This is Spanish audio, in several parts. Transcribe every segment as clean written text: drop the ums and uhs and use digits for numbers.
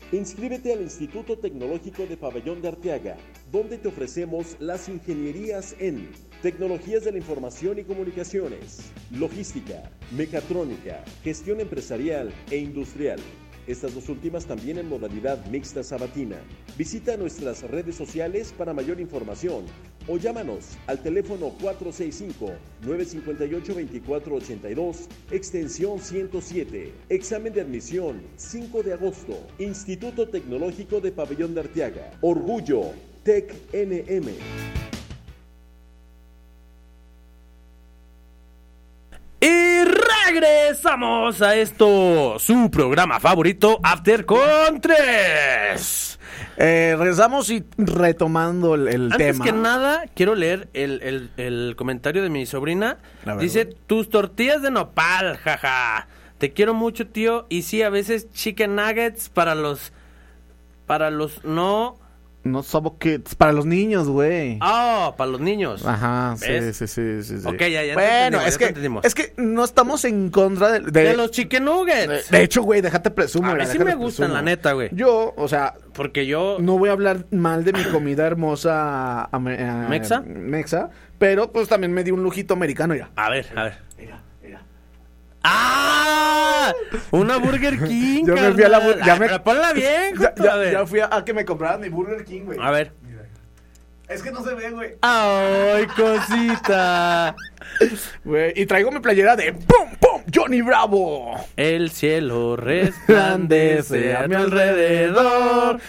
Inscríbete al Instituto Tecnológico de Pabellón de Arteaga, donde te ofrecemos las ingenierías en Tecnologías de la Información y Comunicaciones, Logística, Mecatrónica, Gestión Empresarial e Industrial. Estas dos últimas también en modalidad mixta sabatina. Visita nuestras redes sociales para mayor información o llámanos al teléfono 465-958-2482, extensión 107. Examen de admisión 5 de agosto. Instituto Tecnológico de Pabellón de Arteaga. Orgullo TecNM. Y regresamos a esto, su programa favorito, After con 3. Regresamos y retomando el tema. Antes que nada, quiero leer el comentario de mi sobrina. Dice, tus tortillas de nopal, jaja. Te quiero mucho, tío. Y sí, a veces chicken nuggets para los no... No somos kids, para los niños, güey. Ah, para los niños. Ajá, ¿ves? sí. Ok, ya bueno, es que no estamos en contra de los chicken nuggets. De hecho, güey, déjate presumir. A mí sí me gustan, la neta, güey. Yo, o sea, porque yo no voy a hablar mal de mi comida hermosa mexa, pero pues también me di un lujito americano ya. A ver. Mira. ¡Ah! Una Burger King. Yo me fui a la pero ponla bien, ya fui a que me compraran mi Burger King, güey. A ver. Mira. Es que no se ve, güey. ¡Ay, cosita! Güey, y traigo mi playera de ¡Pum, pum! ¡Johnny Bravo! El cielo resplandece a mi alrededor.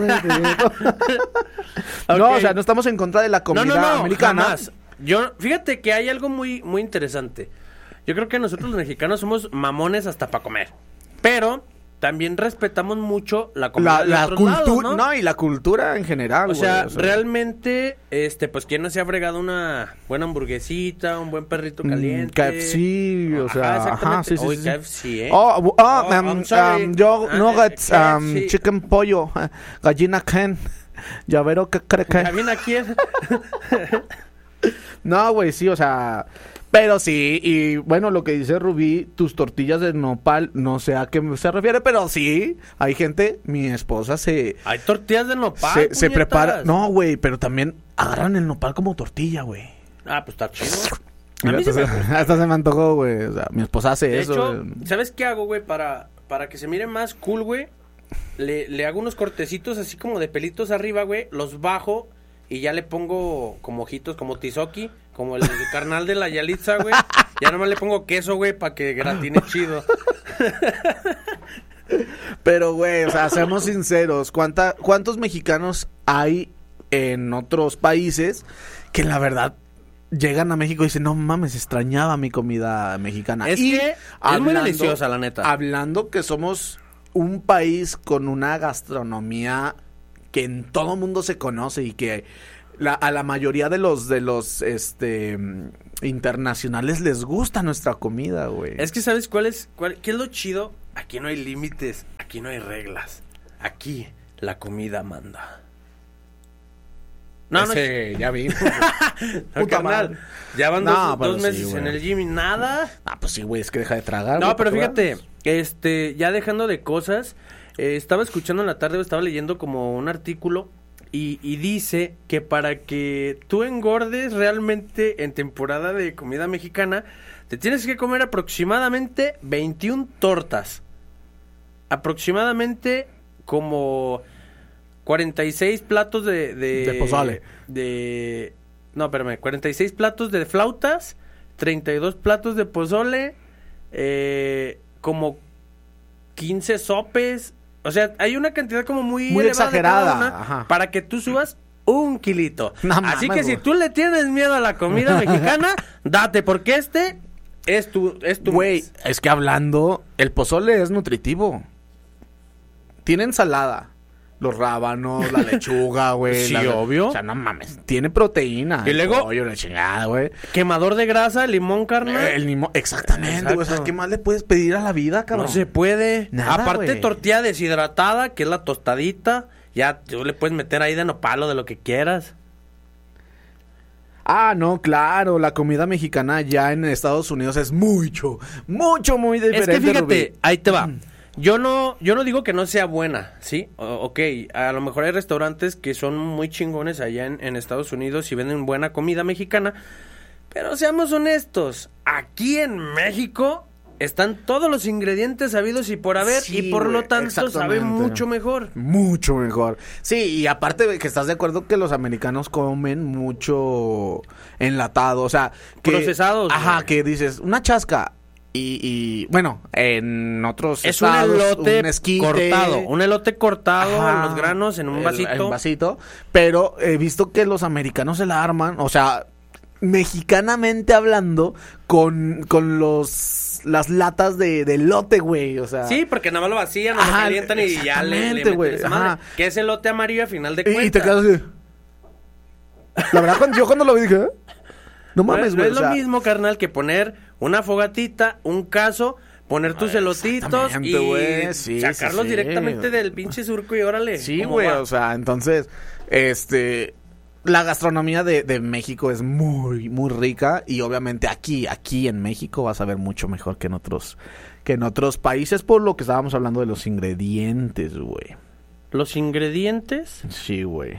Okay. No, o sea, no estamos en contra de la comida americana. Jamás. Fíjate que hay algo muy, muy interesante. Yo creo que nosotros los mexicanos somos mamones hasta para comer. Pero también respetamos mucho la comida de otros cultura, lados, ¿no? Y la cultura en general, o sea, realmente, pues, ¿quién no se ha fregado una buena hamburguesita, un buen perrito caliente? KFC, o sea, sí. KFC, ¿eh? Yo, nuggets, chicken pollo, gallina Ken, llavero que cree que... ¿Gallina quién? No, güey, sí, o sea... Pero sí, y bueno, lo que dice Rubí, tus tortillas de nopal, no sé a qué se refiere, pero sí, hay gente, mi esposa Hay tortillas de nopal, se prepara, no, güey, pero también agarran el nopal como tortilla, güey. Ah, pues está chido. A mí hasta se me antojó, güey, o sea, mi esposa hace eso. De hecho, ¿sabes qué hago, güey? Para que se mire más cool, güey, le hago unos cortecitos así como de pelitos arriba, güey, los bajo y ya le pongo como ojitos, como tizoki, como el carnal de la Yalitza, güey. Ya nomás le pongo queso, güey, para que gratine chido. Pero, güey, o sea, seamos sinceros, ¿cuántos mexicanos hay en otros países que la verdad llegan a México y dicen, no mames, extrañaba mi comida mexicana? Es que es muy deliciosa, la neta. Hablando que somos un país con una gastronomía que en todo mundo se conoce y que a la mayoría de los internacionales les gusta nuestra comida, güey. Es que ¿sabes qué es lo chido? Aquí no hay límites, aquí no hay reglas. Aquí la comida manda. Ya vi. Puta madre. Ya van dos meses en el gym y nada. Ah, pues sí, güey, es que deja de tragar. No, pero fíjate, ya dejando de cosas, estaba escuchando en la tarde, estaba leyendo como un artículo y dice que para que tú engordes realmente en temporada de comida mexicana, te tienes que comer aproximadamente 21 tortas. Aproximadamente como 46 platos de pozole. No, espérame, 46 platos de flautas, 32 platos de pozole, como 15 sopes. O sea, hay una cantidad como muy exagerada para que tú subas 1 kilito. No, así que si tú le tienes miedo a la comida mexicana, date, porque es tu güey, es que hablando, el pozole es nutritivo. Tiene ensalada, los rábanos, la lechuga, güey. Sí, obvio. O sea, no mames, tiene proteína. Y luego, pollo, la chingada, güey. Quemador de grasa, limón, carnal. El limón, exactamente, güey. O sea, ¿qué más le puedes pedir a la vida, cabrón? No se puede. Nada, aparte, güey. tortilla deshidratada, que es la tostadita. Ya tú le puedes meter ahí de nopal o de lo que quieras. Ah, no, claro, la comida mexicana ya en Estados Unidos es muy diferente. Es que fíjate, Rubí. ahí te va. yo no digo que no sea buena, ¿sí? Ok, a lo mejor hay restaurantes que son muy chingones allá en Estados Unidos y venden buena comida mexicana, pero seamos honestos, aquí en México están todos los ingredientes habidos y por haber, Sí, y por lo güey, tanto sabe exactamente. mucho mejor. Mucho mejor. Sí, y aparte de que estás de acuerdo que los americanos comen mucho enlatado, o sea, que, Procesados, Ajá, güey. que dices, una chasca y bueno, en otros Es un estados, elote un esquite, cortado, un elote cortado, Ajá, los granos en un vasito. en vasito, pero he visto que los americanos se la arman, o sea, mexicanamente hablando, con las latas de elote, güey, o sea. Sí, porque nada más lo vacían, lo Ajá, calientan y ya le exactamente, meten güey, esa madre. ajá. Que es elote amarillo a final de cuentas. Y te quedas así. La verdad, yo cuando lo vi dije, ¿eh? No mames, No güey. es o lo sea, mismo, carnal, que poner una fogatita, un caso, poner tus elotitos exactamente, y güey, sí, sacarlos sí, sí. directamente del pinche surco y órale. Sí, ¿cómo güey, va? o sea, entonces, la gastronomía de México es muy, muy rica y obviamente aquí en México vas a ver mucho mejor que en otros países por lo que estábamos hablando de los ingredientes, güey. Los ingredientes. Sí, güey.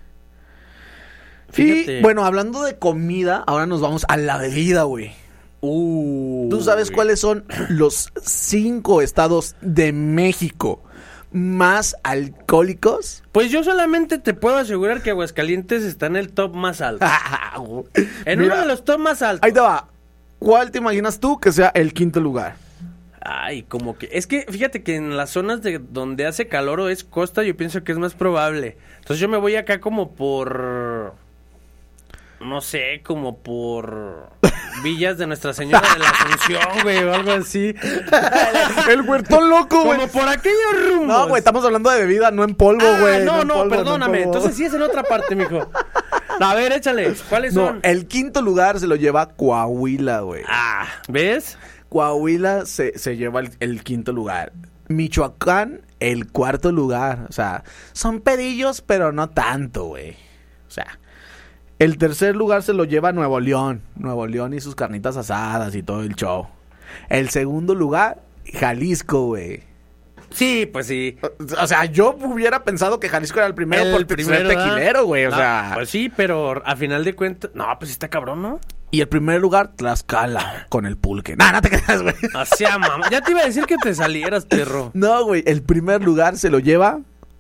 Fíjate. Y bueno, hablando de comida, ahora nos vamos a la bebida, güey. ¿Tú sabes cuáles son los 5 estados de México más alcohólicos? Pues yo solamente te puedo asegurar que Aguascalientes está en el top más alto. En Mira, uno de los top más altos. ahí te va. ¿Cuál te imaginas tú que sea el quinto lugar? Ay, como que... Es que fíjate que en las zonas de donde hace calor o es costa, yo pienso que es más probable. Entonces yo me voy acá como por... No sé, como por... Villas de Nuestra Señora de la Asunción, güey, o algo así. El huertón loco, güey. Como por aquellos rumbos. No, güey, estamos hablando de bebida, no en polvo, güey. No, en polvo, perdóname. en polvo. Entonces sí es en otra parte, mijo. A ver, échale. ¿Cuáles No, son? el quinto lugar se lo lleva Coahuila, güey. Ah, ¿ves? Coahuila se lleva el quinto lugar. Michoacán, el cuarto lugar. O sea, son pedillos, pero no tanto, güey. O sea, el tercer lugar se lo lleva Nuevo León. Nuevo León y sus carnitas asadas y todo el show. El segundo lugar, Jalisco, güey. Sí, pues sí. O sea, yo hubiera pensado que Jalisco era el primero por ser tequilero, güey. O No, sea, pues sí, pero a final de cuentas... No, pues está cabrón, ¿no? y el primer lugar, Tlaxcala, con el pulque. No te creas, güey. O sea, mamá. Ya te iba a decir que te salieras, perro. No, güey, el primer lugar se lo lleva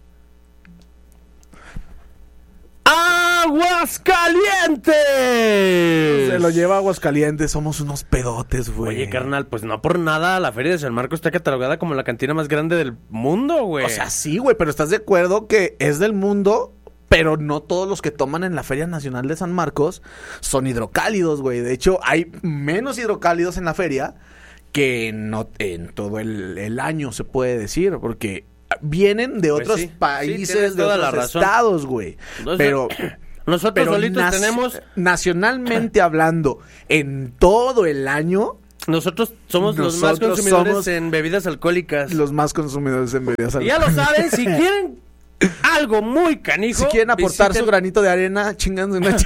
¡Aguascalientes! Se lo lleva Aguascalientes, somos unos pedotes, güey. Oye, carnal, pues no por nada la Feria de San Marcos está catalogada como la cantina más grande del mundo, güey. O sea, sí, güey, pero ¿estás de acuerdo que es del mundo? Pero no todos los que toman en la Feria Nacional de San Marcos son hidrocálidos, güey. De hecho, hay menos hidrocálidos en la feria que en todo el año, se puede decir, porque vienen de Pues otros sí. Sí, países, tienes de toda la otros razón. estados, güey. Entonces, Pero... nosotros solitos tenemos... nacionalmente hablando, en todo el año, Nosotros somos los más Nosotros consumidores somos en bebidas alcohólicas. los más consumidores en bebidas Y ya lo saben, si quieren algo muy canijo... Si quieren aportar visiten- su granito de arena, chingando una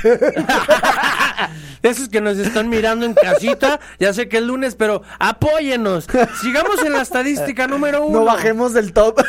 Esos que nos están mirando en casita, ya sé que es lunes, pero apóyenos. Sigamos en la estadística número 1. No bajemos del top.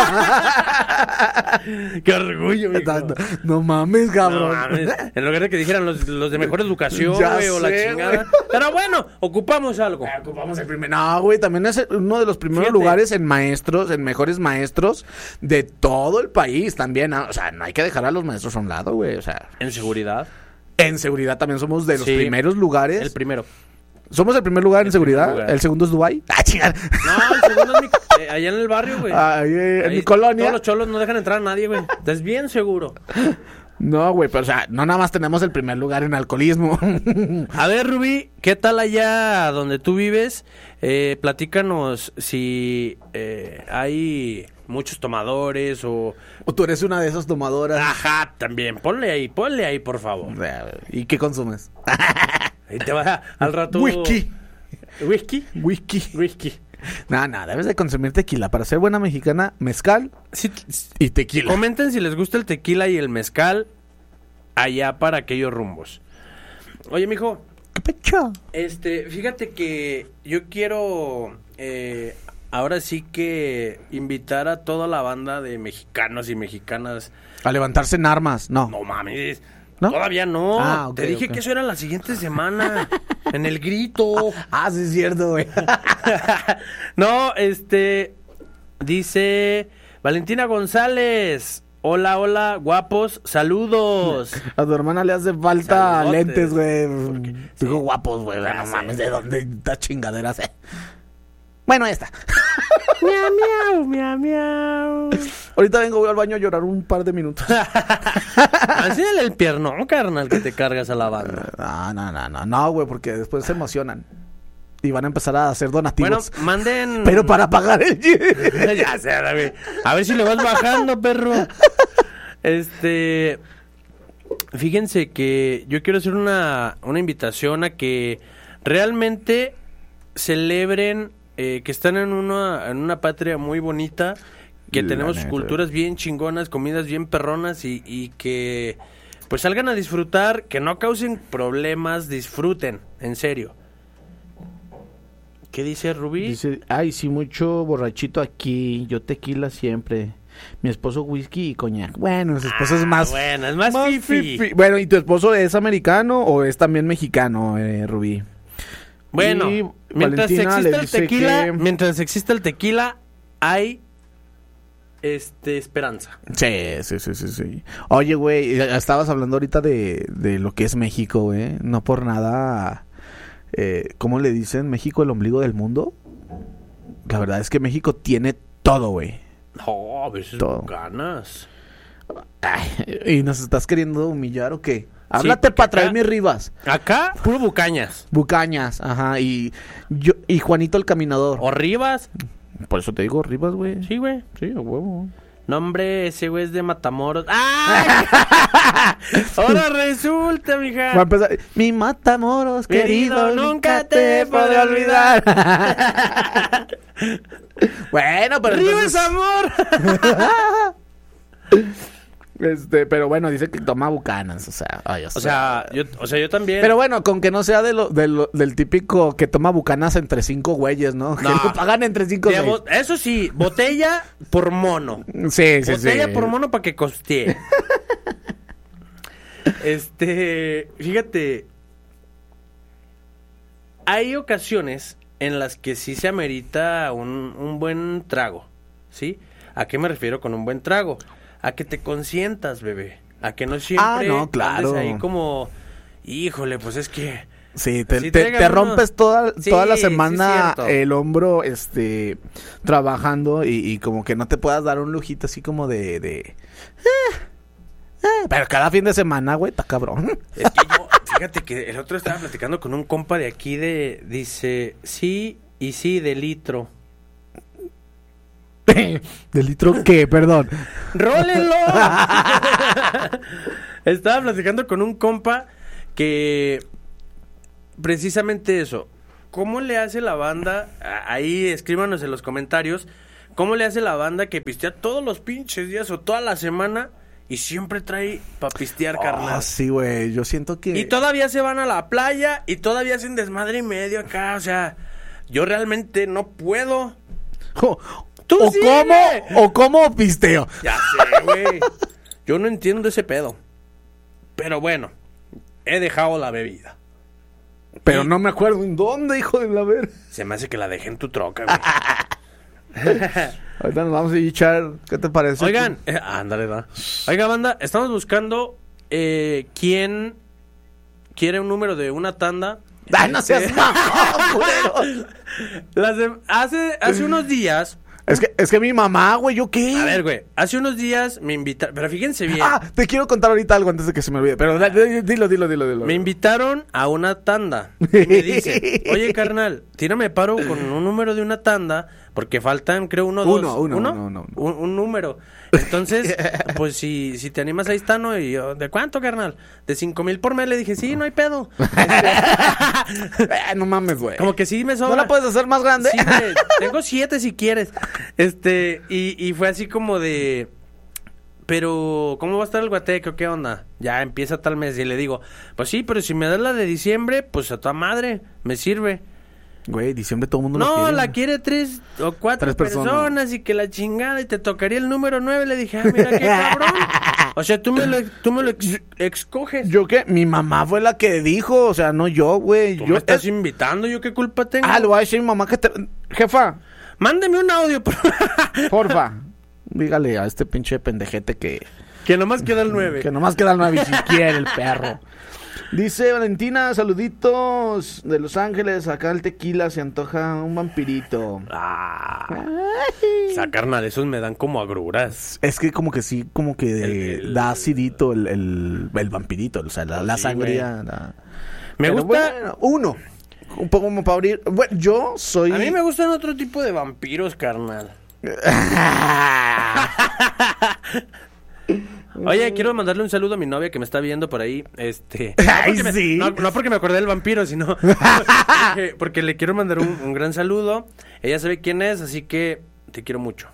Qué orgullo, mijo. No mames, No cabrón. mames. En lugar de que dijeran los de mejor educación, Ya güey, o la sé, chingada. güey. Pero bueno, ocupamos algo. Ocupamos el primer. No, güey, también es uno de los primeros Fíjate. lugares en maestros, en mejores maestros de todo el país también. ¿No? O sea, no hay que dejar a los maestros a un lado, güey. O sea, En seguridad, en seguridad también somos de los Sí. primeros lugares. el primero. Somos el primer lugar en seguridad. primer lugar. El segundo es Dubái. Ah, chingada. No, el segundo es allá en el barrio, güey. Ahí, en Ahí mi colonia. Todos los cholos no dejan entrar a nadie, güey. Estás bien seguro. No, güey, pero o sea, no nada más tenemos el primer lugar en alcoholismo. A ver, Rubí, ¿qué tal allá donde tú vives? Platícanos si hay muchos tomadores o... O tú eres una de esas tomadoras. Ajá, también. Ponle ahí, por favor. O sea, ¿y qué consumes? Ahí te va al rato... Whisky. ¿Whisky? Whisky. Whisky. No, debes de consumir tequila. Para ser buena mexicana, mezcal Sí, y tequila. comenten si les gusta el tequila y el mezcal allá para aquellos rumbos. Oye, mijo, ¿Qué pecho? fíjate que yo quiero ahora sí que invitar a toda la banda de mexicanos y mexicanas. A levantarse en armas, no. No mames. ¿No? Todavía no. Ah, ok, te dije ok. que eso era la siguiente semana. En el grito. Ah, sí es cierto, güey. No, dice Valentina González. Hola, hola, guapos, saludos. A tu hermana le hace falta Saludotes. lentes, güey. Sí. Digo guapos, güey. Ya No sé. mames, ¿de dónde estas chingaderas? Bueno, esta. Miau, miau, miau, miau. Ahorita vengo, voy al baño a llorar un par de minutos. Hacele el piernón, carnal, que te cargas a la banda. No, güey, porque después se emocionan. Y van a empezar a hacer Bueno, donativos. manden... Pero para pagar el... Ya sé, güey. A ver si le vas bajando, perro. Fíjense que yo quiero hacer una invitación a que realmente celebren que están en una patria muy bonita, que La tenemos neta. culturas bien chingonas, comidas bien perronas y que pues salgan a disfrutar, que no causen problemas, disfruten, en serio. ¿Qué dice Rubí? Dice, ay, sí, mucho borrachito aquí. Yo tequila siempre. Mi esposo whisky y coñac. Bueno, su esposo es más... Bueno, es más fifi. Bueno, ¿y tu esposo es americano o es también mexicano, Rubí? Bueno, Y mientras Valentina le exista el dice tequila, que- mientras exista el tequila, hay esperanza. Sí. Oye, güey, estabas hablando ahorita de lo que es México, güey. No por nada... ¿cómo le dicen? ¿México el ombligo del mundo? La verdad es que México tiene todo, güey. No, a veces Todo. ganas. Ay, ¿y nos estás queriendo humillar o qué? Háblate porque para acá- traer mis ribas. Acá, puro bucañas. Bucañas, ajá, y Juanito el Caminador. O Rivas. Por eso te digo ribas, güey. Sí, güey. Sí, a huevo. No, hombre, ese güey es de Matamoros. ¡Ay! Ahora resulta, Va a mija. empezar. Mi Matamoros, querido, Querido, nunca te podré olvidar. Bueno, pero ¡Rivas, entonces, amor! pero bueno, dice que toma bucanas, o sea, ay, O sea, yo también. pero bueno, con que no sea del típico que toma bucanas entre 5 güeyes, ¿no? Que No. lo pagan entre 5 De güeyes. eso sí, botella por mono. Sí. Botella por mono para que costee. Fíjate, hay ocasiones en las que sí se amerita un buen trago, ¿sí? ¿A qué me refiero con un buen trago? A que te consientas, bebé. A que no siempre no, claro. andes ahí como, híjole, pues es que... Sí, Sí, te traigan rompes Sí, toda la sí, semana cierto. el hombro, trabajando y como que no te puedas dar un lujito así como pero cada fin de semana, güey, está cabrón. Es que fíjate que el otro estaba platicando con un compa de aquí dice, sí y sí de litro. ¿De litro qué? Perdón. ¡Rólenlo! Estaba platicando con un compa que precisamente eso. ¿Cómo le hace la banda? Ahí escríbanos en los comentarios. ¿Cómo le hace la banda que pistea todos los pinches días o toda la semana y siempre trae pa' pistear, carnal? Sí, güey, yo siento que... Y todavía se van a la playa y todavía hacen desmadre y medio acá. O sea, yo realmente no puedo. ¡Tú ¿O sigue! cómo pisteo? Ya sé, güey. Yo no entiendo ese pedo. Pero bueno, he dejado la bebida. Pero Y- no me acuerdo en dónde, hijo de la ver. Se me hace que la dejé en tu troca, güey. Ahorita nos vamos a echar, ¿qué te parece? Oigan, ándale, da. Oiga, banda, estamos buscando quién quiere un número de una tanda. ¡Ay, no seas mamón, culero! Hace unos días. Es que mi mamá, güey, ¿yo qué? A ver, güey, hace unos días me invitaron. Pero fíjense bien. Ah, te quiero contar ahorita algo antes de que se me olvide. Pero dilo. Me invitaron a una tanda. Y me dicen, oye, carnal, tírame paro con un número de una tanda, porque faltan, creo, uno. Un número. Entonces, pues, si te animas, ahí está, ¿no? Y yo, ¿de cuánto, carnal? De 5,000 por mes. Le dije, sí, no hay pedo. No mames, güey. Como que sí me sobra. ¿No la puedes hacer más grande? Sí, güey, tengo 7 si quieres. Y fue así como de... Pero, ¿cómo va a estar el guateque o qué onda? Ya empieza tal mes y le digo, pues sí, pero si me das la de diciembre, pues a toda madre, me sirve. Güey, diciembre todo el mundo lo No, quiere. la quiere 3 o 4 3 personas y que la chingada y te tocaría el número 9. Le dije, mira qué cabrón. O sea, tú me lo escoges. ¿Yo qué? Mi mamá fue la que dijo, o sea, no yo, güey. Tú Yo me estás invitando, ¿yo qué culpa tengo? le voy a decir a mi mamá que Jefa, Mándeme un audio, porfa, dígale a este pinche pendejete que nomás queda el 9. Que nomás queda el 9 si quiere el perro. Dice Valentina, saluditos de Los Ángeles. Acá el tequila se antoja un vampirito. O sea, carnal, esos me dan como agruras. Es que como que sí, como que da acidito el vampirito. O sea, la Sí, sangría. Me Pero gusta... bueno, uno. Un poco como para abrir. Bueno, yo soy... A mí me gustan otro tipo de vampiros, carnal. Oye, quiero mandarle un saludo a mi novia que me está viendo por ahí. Ay, sí. No porque me acordé del vampiro, sino porque le quiero mandar un gran saludo. Ella sabe quién es, así que te quiero mucho.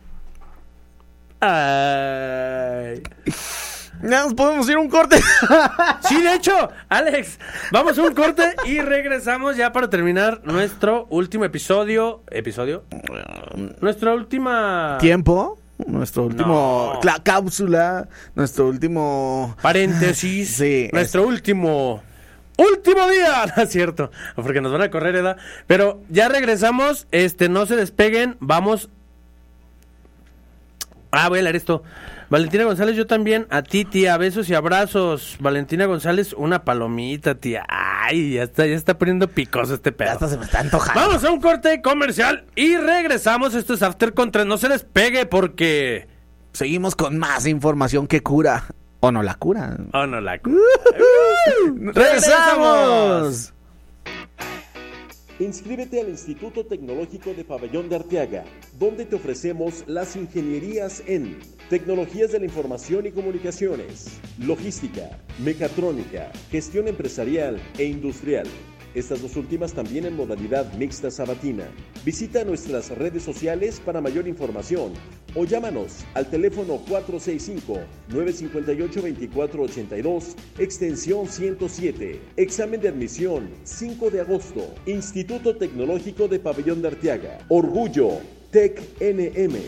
Ay. ¿Ya nos podemos ir a un corte? Sí, de hecho, Alex, vamos a un corte y regresamos ya para terminar nuestro último episodio. Nuestra última... ¿Tiempo? Nuestro último... No. cápsula. Nuestro último... Paréntesis. Sí. Nuestro último día. No es cierto. Porque nos van a correr, ¿verdad? Pero ya regresamos. No se despeguen. Vamos. Voy a leer esto. Valentina González, yo también. A ti, tía. Besos y abrazos. Valentina González, una palomita, tía. Ay, ya está poniendo picoso este pedo. Ya hasta se me está antojando. Vamos a un corte comercial y regresamos. Esto es After con 3. No se despegue porque... Seguimos con más información que cura. ¿O no la cura? Oh, no la cura. ¡Regresamos! Inscríbete al Instituto Tecnológico de Pabellón de Arteaga, donde te ofrecemos las ingenierías en Tecnologías de la Información y Comunicaciones, Logística, Mecatrónica, Gestión Empresarial e Industrial. Estas dos últimas también en modalidad mixta sabatina. Visita nuestras redes sociales para mayor información o llámanos al teléfono 465-958-2482, extensión 107. Examen de admisión 5 de agosto. Instituto Tecnológico de Pabellón de Arteaga. Orgullo TecNM.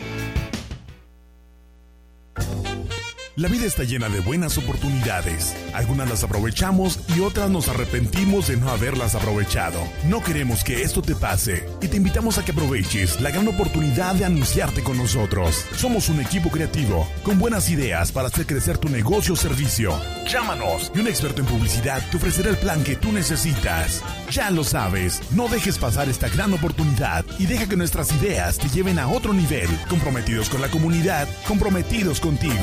La vida está llena de buenas oportunidades. Algunas las aprovechamos y otras nos arrepentimos de no haberlas aprovechado. No queremos que esto te pase y te invitamos a que aproveches la gran oportunidad de anunciarte con nosotros. Somos un equipo creativo con buenas ideas para hacer crecer tu negocio o servicio. Llámanos y un experto en publicidad te ofrecerá el plan que tú necesitas. Ya lo sabes, no dejes pasar esta gran oportunidad y deja que nuestras ideas te lleven a otro nivel. Comprometidos con la comunidad, comprometidos contigo.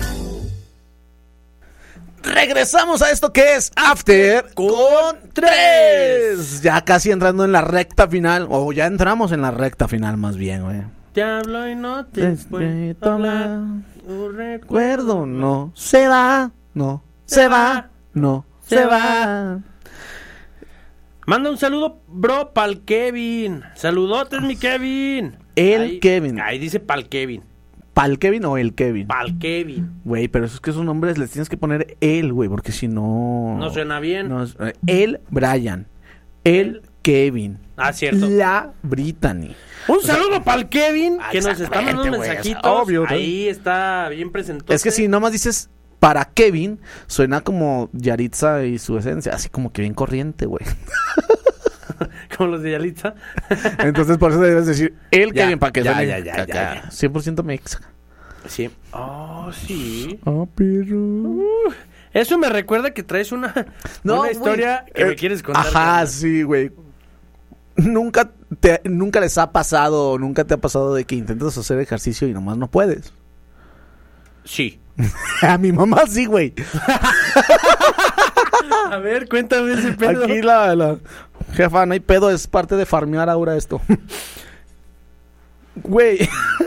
Regresamos a esto que es After con 3. Ya casi entrando en la recta final. O ya entramos en la recta final más bien, güey. Te hablo y no te puedo hablar. Tu Recuerdo no se va, no se va, no se va. Manda un saludo, bro, pa'l Kevin. Saludotes, mi Kevin. Kevin. Ahí dice pa'l Kevin. ¿Pal Kevin o el Kevin? Pa'l Kevin. Güey, pero eso es que esos nombres les tienes que poner él, güey, porque si no... No suena bien. No, el Brian. El Kevin. Cierto. La Brittany. Un saludo pa'l Kevin, que nos está mandando un güey, mensajito. obvio. Ahí está bien presentado. Es que si nomás dices para Kevin, suena como Yaritza y su esencia, así como que bien corriente, güey. Como los de Yalitza. Entonces por eso debes decir el Kevin para que suene ya. 100% mexa. Sí. Oh, sí. Oh, pero... Eso me recuerda que traes una historia que me quieres contar. Ajá, ¿verdad? sí, güey. Nunca les ha pasado, nunca te ha pasado de que intentas hacer ejercicio y nomás no puedes. Sí. A mi mamá sí, güey. A ver, cuéntame ese pedo. Aquí la jefa, no hay pedo, es parte de farmear ahora esto. Güey.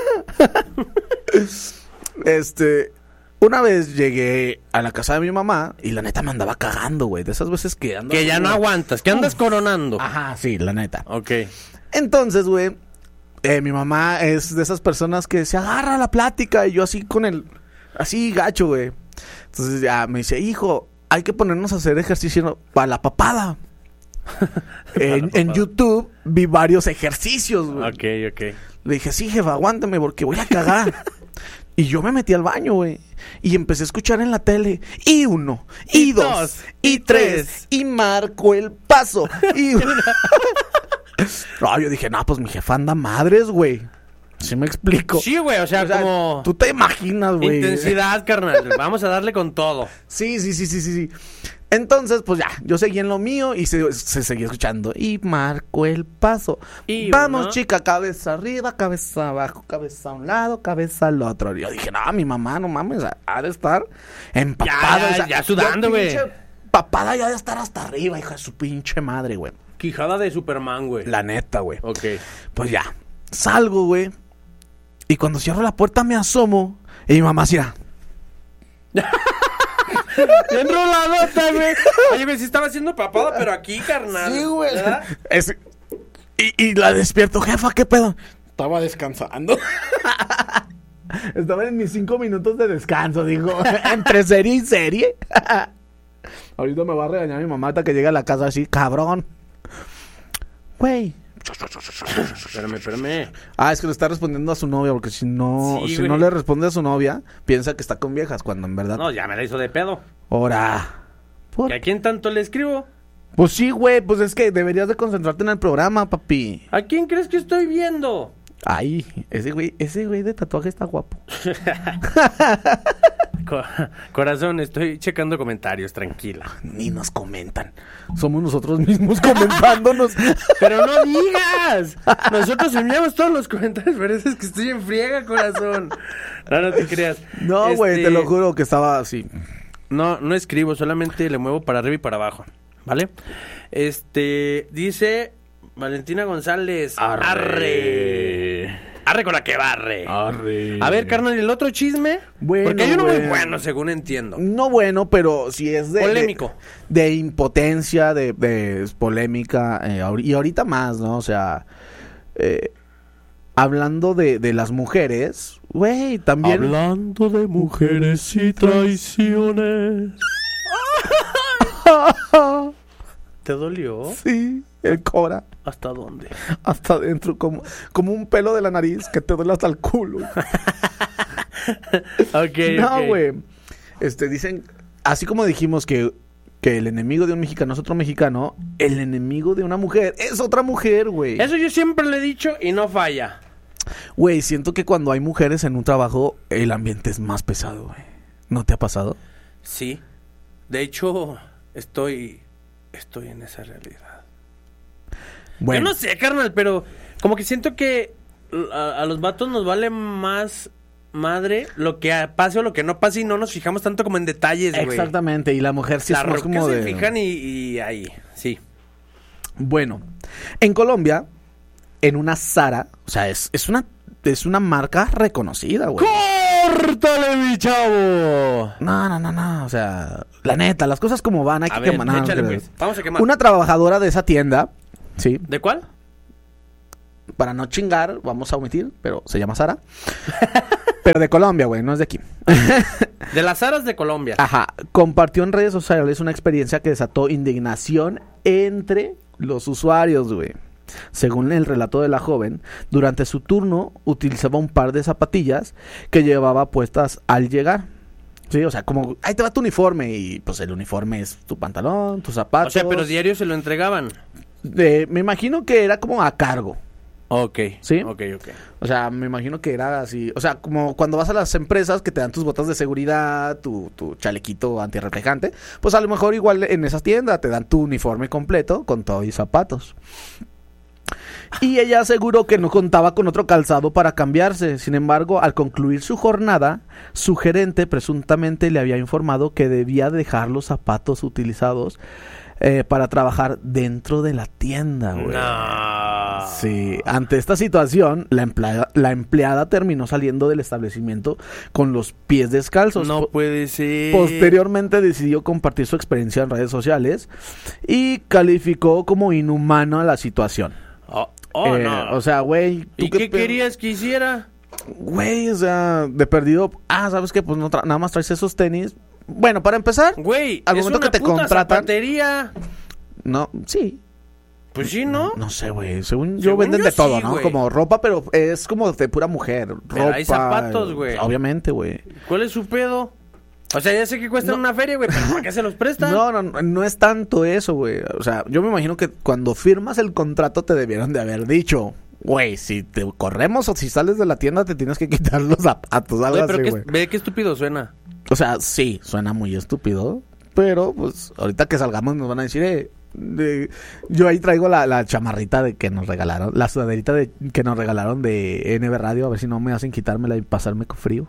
Una vez llegué a la casa de mi mamá y la neta me andaba cagando, güey. De esas veces que andas... Que ya no aguantas, que andas coronando. Ajá, sí, la neta. Ok. Entonces, güey, mi mamá es de esas personas que se agarra a la plática y yo así con el... Así gacho, güey. Entonces ya me dice, hijo, hay que ponernos a hacer ejercicio para la papada. En YouTube vi varios ejercicios, güey. Ok. Le dije, sí, jefa, aguántame porque voy a cagar. Y yo me metí al baño, güey. Y empecé a escuchar en la tele. Y 1, y 2, y 3. Y marco el paso. Y... No, yo dije, no, pues mi jefa anda madres, güey. ¿Sí me explico? Sí, güey, o sea, como... Tú te imaginas, güey. Intensidad, carnal. Vamos a darle con todo. Sí. Entonces, pues ya, yo seguí en lo mío y se seguía escuchando. Y marco el paso. Y vamos, 1. chica, cabeza arriba, cabeza abajo, cabeza a un lado, cabeza al otro. Y yo dije, no, mi mamá, no mames, ha de estar empapada. Ya sudando, güey. Papada ya de estar hasta arriba, hija de su pinche madre, güey. Quijada de Superman, güey. La neta, güey. Ok. Pues ya, salgo, güey. Y cuando cierro la puerta me asomo. Y mi mamá hacía... Enroladota, güey. Oye, güey, sí estaba haciendo papada, pero aquí, carnal. Sí, güey. Y la despierto, jefa, ¿qué pedo? Estaba descansando. Estaba en mis 5 minutos de descanso, dijo. Entre serie y serie. Ahorita me va a regañar mi mamá hasta que llegue a la casa así, cabrón. Güey. Espérame. Ah, es que le está respondiendo a su novia, porque si no le responde a su novia, piensa que está con viejas, cuando en verdad... No, ya me la hizo de pedo. Ora. ¿Y a quién tanto le escribo? Pues sí, güey, pues es que deberías de concentrarte en el programa, papi. ¿A quién crees que estoy viendo? Ay, ese güey de tatuaje está guapo. Corazón, estoy checando comentarios, tranquila. Ni nos comentan. Somos nosotros mismos comentándonos. Pero no digas. Nosotros enviamos todos los comentarios, pero eso es que estoy en friega, corazón. No te creas. No, güey, te lo juro que estaba así. No escribo, solamente le muevo para arriba y para abajo, ¿vale? Dice Valentina González. Arre con la que barre. Arre. A ver, carnal, ¿el otro chisme? Bueno, porque hay uno muy bueno, según entiendo. No bueno, pero si es de... Polémico. De impotencia, de polémica, y ahorita más, ¿no? O sea, hablando de las mujeres, güey, también... Hablando de mujeres y traiciones. ¿Te dolió? Sí, el cora. ¿Hasta dónde? Hasta adentro, como un pelo de la nariz que te duele hasta el culo. No, güey. Dicen, así como dijimos que el enemigo de un mexicano es otro mexicano, el enemigo de una mujer es otra mujer, güey. Eso yo siempre le he dicho y no falla. Güey, siento que cuando hay mujeres en un trabajo, el ambiente es más pesado, güey. ¿No te ha pasado? Sí. De hecho, estoy en esa realidad. Bueno. Yo no sé, carnal, pero como que siento que a los vatos nos vale más madre lo que pase o lo que no pase y no nos fijamos tanto como en detalles, güey. Exactamente, y la mujer sí es más como se fijan y ahí, sí. Bueno, en Colombia, en una Zara, o sea, es una marca reconocida, güey. ¡Córtale, mi chavo! No, o sea, la neta, las cosas como van, hay que quemar. Échale, pues. Vamos a quemar. Una trabajadora de esa tienda, ¿sí? ¿De cuál? Para no chingar, vamos a omitir, pero se llama Zara. Pero de Colombia, güey, no es de aquí. De las Zaras de Colombia. Ajá, compartió en redes sociales una experiencia que desató indignación entre los usuarios, güey. Según el relato de la joven, durante su turno utilizaba un par de zapatillas que llevaba puestas al llegar. Sí, o sea, como, ahí te va tu uniforme y pues el uniforme es tu pantalón, tus zapatos. O sea, pero diario se lo entregaban. Me imagino que era como a cargo. Ok. ¿Sí? Ok. O sea, me imagino que era así. O sea, como cuando vas a las empresas que te dan tus botas de seguridad, tu chalequito antirreflejante, pues a lo mejor igual en esas tiendas te dan tu uniforme completo con todo y zapatos. Y ella aseguró que no contaba con otro calzado para cambiarse. Sin embargo, al concluir su jornada, su gerente presuntamente le había informado que debía dejar los zapatos utilizados para trabajar dentro de la tienda, güey. No. Sí, ante esta situación, la empleada terminó saliendo del establecimiento con los pies descalzos. No puede ser. Posteriormente decidió compartir su experiencia en redes sociales y calificó como inhumana la situación. No. O sea, güey. ¿Y qué querías que hiciera? Güey, o sea, de perdido. ¿Sabes qué? Pues no nada más traes esos tenis. Bueno, para empezar, güey, al momento que te contratan. Zapatería. No, sí. Pues sí, ¿no? No sé, güey. Según Según venden yo de todo, sí, ¿no? güey. Como ropa, pero es como de pura mujer. Pero Ropa. hay zapatos, güey. Obviamente, güey. ¿Cuál es su pedo? O sea, ya sé que cuestan una feria, güey, pero ¿para qué se los prestan? No es tanto eso, güey. O sea, yo me imagino que cuando firmas el contrato te debieron de haber dicho, güey, si te corremos o si sales de la tienda te tienes que quitar los zapatos, algo Güey, pero así, güey. ve qué estúpido suena. O sea, sí, suena muy estúpido, pero pues ahorita que salgamos nos van a decir, yo ahí traigo la chamarrita de que nos regalaron, la sudaderita que nos regalaron de NB Radio, a ver si no me hacen quitármela y pasarme con frío.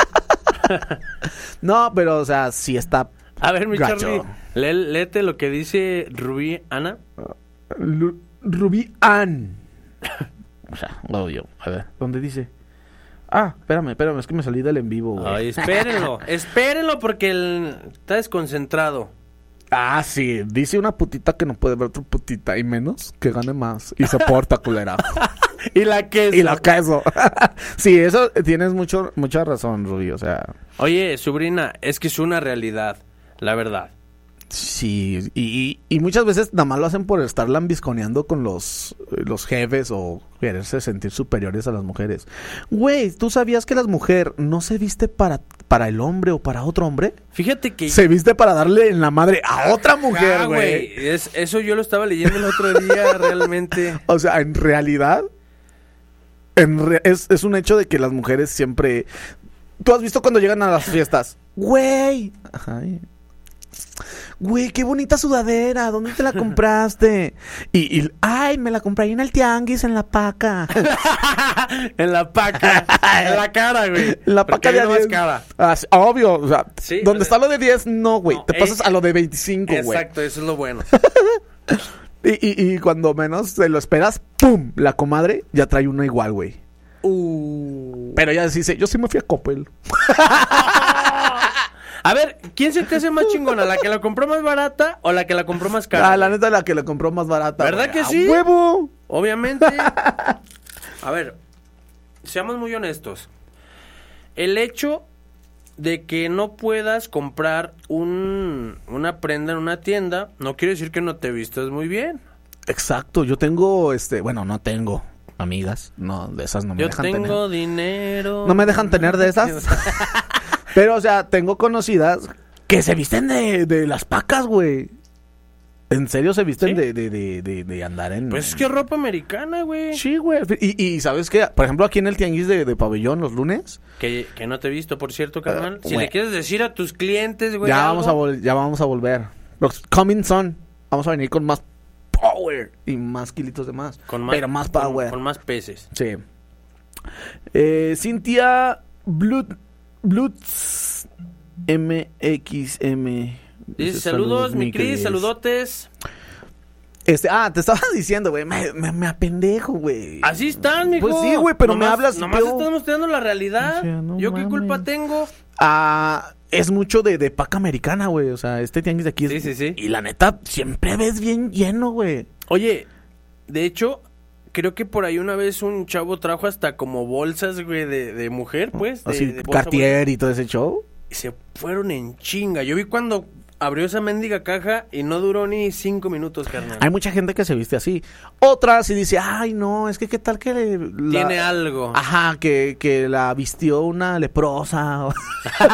No, pero o sea, sí está A ver, mi gacho. Charlie, léete lo que dice Rubí Ana. Rubí Ann. O sea, lo yo. A ver, ¿dónde dice? Ah, espérame, es que me salí del en vivo, güey. Ay, espérenlo porque está desconcentrado. Ah, sí, dice una putita que no puede ver otra putita y menos que gane más y se porta culera. Y la queso. Y la queso. Sí, eso tienes mucha razón, Rubí, o sea. Oye, sobrina, es que es una realidad, la verdad. Sí, y muchas veces nada más lo hacen por estar lambisconeando con los jefes o quererse sentir superiores a las mujeres. Güey, ¿tú sabías que la mujer no se viste para el hombre o para otro hombre? Fíjate que... Se viste para darle en la madre a otra mujer, güey. Eso yo lo estaba leyendo el otro día, realmente. O sea, en realidad, es un hecho de que las mujeres siempre... ¿Tú has visto cuando llegan a las fiestas? Güey. Ay. Güey, qué bonita sudadera, ¿dónde te la compraste? Ay, me la compré ahí en el tianguis, en la paca. En la paca, en la cara, güey. La paca de 10. Obvio, o sea, sí, donde está lo de 10, no, güey. No, te pasas a lo de 25, güey. Exacto, eso es lo bueno. Y cuando menos te lo esperas, ¡pum! La comadre ya trae una igual, güey. Pero ella dice, yo sí me fui a Coppel. A ver, ¿quién se te hace más chingona? ¿La que la compró más barata o la que la compró más cara? Ah, la neta, la que la compró más barata. ¿Verdad güey. que ¡A sí? huevo! Obviamente. A ver, seamos muy honestos. El hecho de que no puedas comprar una prenda en una tienda no quiere decir que no te vistas muy bien. Exacto, yo tengo, bueno, no tengo amigas, no, de esas no me dejan tener. Yo tengo dinero. No me dejan tener de esas. Pero, o sea, tengo conocidas que se visten de las pacas, güey. En serio se visten ¿Sí? de andar en... Pues es que ropa americana, güey. Sí, güey. Y ¿sabes qué? Por ejemplo, aquí en el tianguis de Pabellón los lunes... Que no te he visto, por cierto, carnal. Si güey. le quieres decir a tus clientes, güey, Ya algo. vamos a volver. Los coming son. Vamos a venir con más power y más kilitos de más. Pero más power. Con más peces. Sí. Cintia Blutz MXM. Dice, saludos, mi Cris, saludotes. Te estaba diciendo, güey, me apendejo, güey. Así estás, mijo. Pues sí, güey, pero me hablas... Nomás estás mostrando la realidad. O sea, no ¿Yo qué mames. culpa tengo? Es mucho de paca americana, güey. O sea, este tianguis de aquí es... Sí. Y la neta, siempre ves bien lleno, güey. Oye, de hecho, creo que por ahí una vez un chavo trajo hasta como bolsas, güey, de mujer, pues. Así, de bolsa, Cartier y todo ese show. y se fueron en chinga. Yo vi cuando abrió esa mendiga caja y no duró ni 5 minutos, carnal. Hay mucha gente que se viste así. Otras y dice, ay, no, es que qué tal que Tiene algo. Ajá, que la vistió una leprosa.